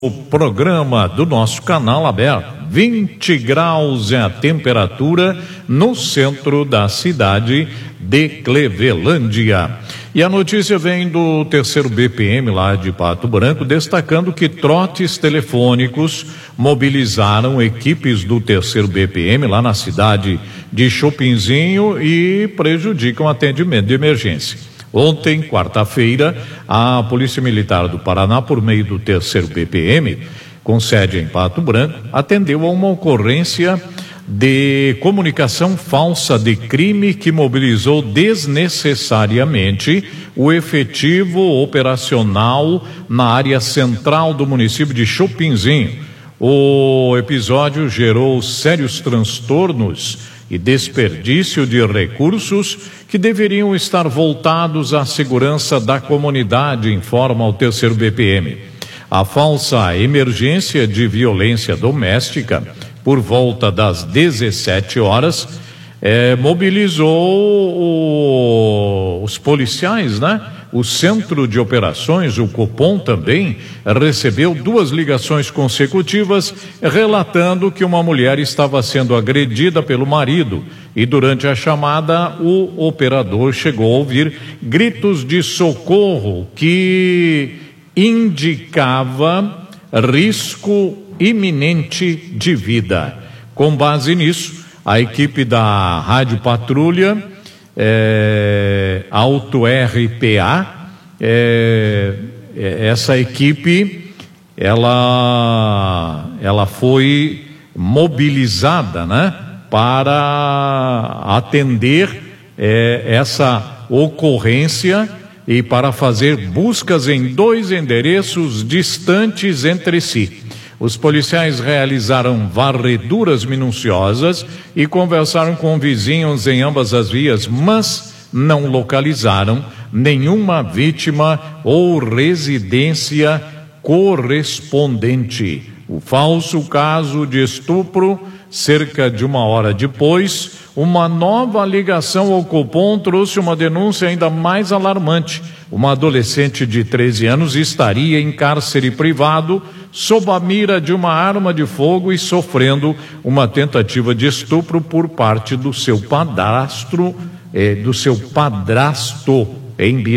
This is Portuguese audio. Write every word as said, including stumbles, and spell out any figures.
O programa do nosso canal aberto, vinte graus é a temperatura no centro da cidade de Clevelândia. E a notícia vem do terceiro B P M lá de Pato Branco, destacando que trotes telefônicos mobilizaram equipes do terceiro B P M lá na cidade de Chopinzinho e prejudicam o atendimento de emergência. Ontem, quarta-feira, a Polícia Militar do Paraná, por meio do terceiro B P M, com sede em Pato Branco, atendeu a uma ocorrência de comunicação falsa de crime que mobilizou desnecessariamente o efetivo operacional na área central do município de Chopinzinho. O episódio gerou sérios transtornos e desperdício de recursos que deveriam estar voltados à segurança da comunidade, informa o terceiro B P M. A falsa emergência de violência doméstica, por volta das dezessete horas, eh, mobilizou o, os policiais, né? O Centro de Operações, o Copom, também recebeu duas ligações consecutivas relatando que uma mulher estava sendo agredida pelo marido e durante a chamada o operador chegou a ouvir gritos de socorro que indicava risco iminente de vida. Com base nisso, a equipe da Rádio Patrulha É, Auto R P A, é, essa equipe ela, ela foi mobilizada, né, para atender é, essa ocorrência e para fazer buscas em dois endereços distantes entre si. Os policiais realizaram varreduras minuciosas e conversaram com vizinhos em ambas as vias, mas não localizaram nenhuma vítima ou residência correspondente. O falso caso de estupro, cerca de uma hora depois, uma nova ligação ao Copom trouxe uma denúncia ainda mais alarmante. Uma adolescente de treze anos estaria em cárcere privado sob a mira de uma arma de fogo e sofrendo uma tentativa de estupro por parte do seu padrasto, eh, do seu padrasto em